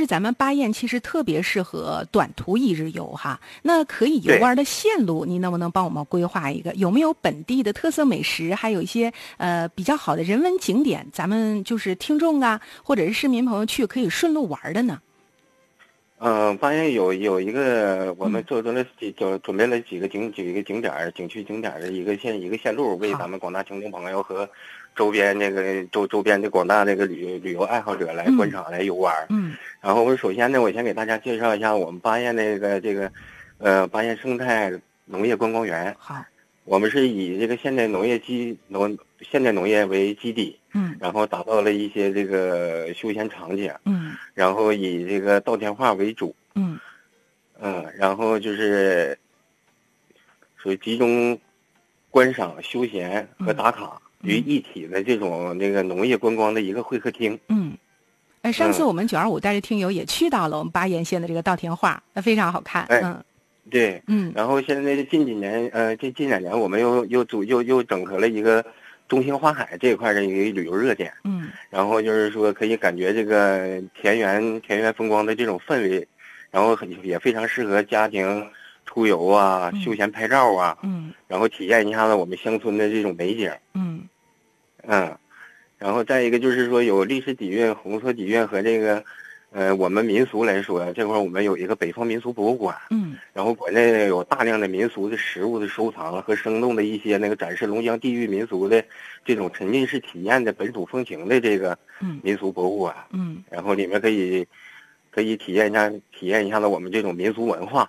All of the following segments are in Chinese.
是咱们巴彦其实特别适合短途一日游哈。那可以游玩的线路，您能不能帮我们规划一个？有没有本地的特色美食，还有一些比较好的人文景点，咱们就是听众啊，或者是市民朋友去可以顺路玩的呢？ 巴彦有一个，我们准备了几个景点儿、景区景点儿的一个线路，为咱们广大听众朋友和周边周边的广大旅游爱好者来观赏、来游玩。然后首先呢，我先给大家介绍一下我们巴彦巴彦生态农业观光园。 好， 我们是以这个现代农业为基底，然后打造了一些这个休闲场景，然后以这个稻田画为主，然后就是属于集中观赏、休闲和打卡于一体的这种农业观光的一个会客厅。 上次我们925带着听友也去到了我们巴彦县的这个稻田画，那非常好看。 对，然后现在近2年，我们又整合了一个中兴花海这一块的一个旅游热点，然后就是说可以感觉这个田园风光的这种氛围，然后也非常适合家庭出游啊、休闲拍照啊，然后体验一下子我们乡村的这种美景，然后再一个就是说有历史底蕴、红色底蕴和这个。我们民俗来说，这块我们有一个北方民俗博物馆，然后馆内有大量的民俗的实物的收藏和生动的一些展示龙江地域民俗的这种沉浸式体验的本土风情的这个民俗博物馆，然后里面可以体验一下子我们这种民俗文化，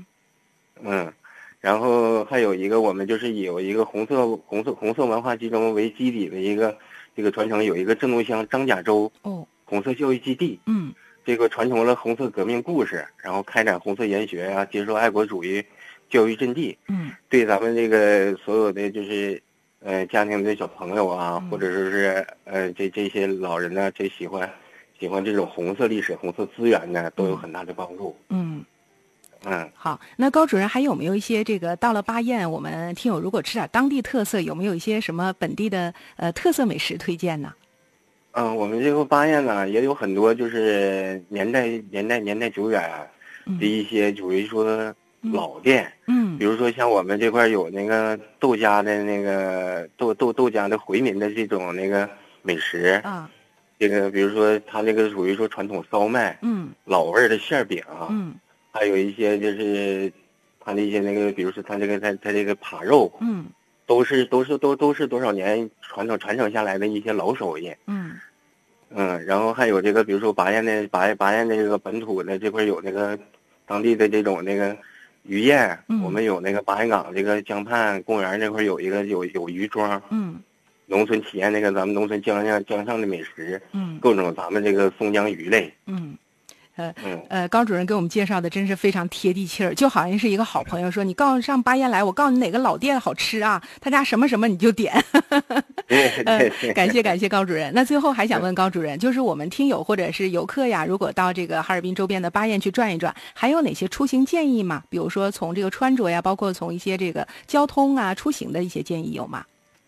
然后还有一个我们就是有一个红色文化集中为基底的一个这个传承，有一个镇东乡张家洲红色教育基地，这个传承了红色革命故事，然后开展红色研学啊，接受爱国主义教育阵地，对咱们这个所有的就是家庭的小朋友啊，或者说是这些老人呢，这喜欢这种红色历史、红色资源呢，都有很大的帮助。 好，那高主任还有没有一些这个到了巴彦，我们听友如果吃点当地特色，有没有一些什么本地的特色美食推荐呢？ 我们这个巴彦呢，也有很多就是年代久远的一些，属于说老店，比如说像我们这块有那个豆家的那个豆家的回民的这种美食啊，这个比如说它这个属于说传统烧麦，老味儿的馅饼，还有一些就是它的一些比如说它这个扒肉，都是多少年传承下来的一些老手艺，然后还有这个比如说巴彦这个本土的这块有当地的这种渔业，我们有巴彦港这个江畔公园这块有一个有渔庄，农村体验咱们农村江上的美食，各种咱们这个松江鱼类， 高主任给我们介绍的真是非常贴地气儿，就好像是一个好朋友说，你上巴彦来，我告诉你哪个老店好吃啊，他家什么什么你就点。感谢高主任。那最后还想问高主任，就是我们听友或者是游客呀，如果到这个哈尔滨周边的巴彦去转一转，还有哪些出行建议吗？比如说从这个穿着呀，包括从一些这个交通啊、出行的一些建议有吗？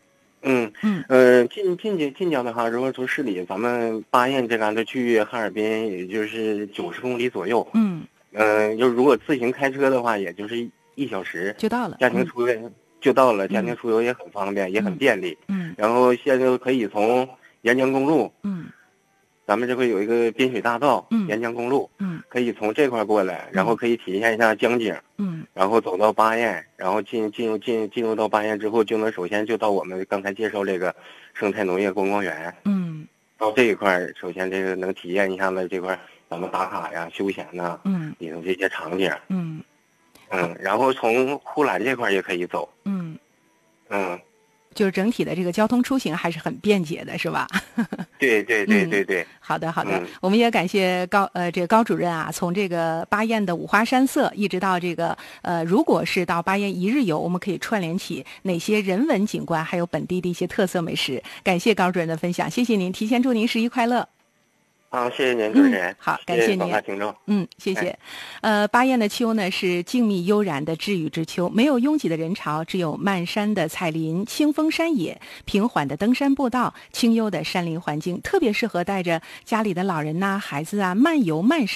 近郊的话，如果从市里咱们巴彦这旮瘩去哈尔滨，也就是90公里左右。就如果自行开车的话，也就是1小时就到了。 家庭出游就到了，家庭出游也很方便，也很便利。然后现在可以从沿江公路，咱们这块有一个滨水大道，沿江公路，可以从这块过来，然后可以体验一下江景，然后走到巴彦，然后进入到巴彦之后，首先就到我们刚才介绍这个生态农业观光园，到这一块首先这个能体验一下子这块咱们打卡呀、休闲呐，里头这些场景，然后从呼兰这块也可以走， 就是整体的这个交通出行还是很便捷的，是吧？ 对。 好的，我们也感谢这个高主任啊，从这个巴彦的五花山色，一直到这个如果是到巴彦一日游，我们可以串联起哪些人文景观，还有本地的一些特色美食。感谢高主任的分享，谢谢您，提前祝您11快乐。 好，谢谢您，主持人。 好，感谢您。 广大听众。 谢谢。巴彦的秋呢是静谧悠然的治愈之秋，没有拥挤的人潮，只有漫山的彩林、清风山野、平缓的登山步道、清幽的山林环境，特别适合带着家里的老人呐、孩子啊漫游漫赏。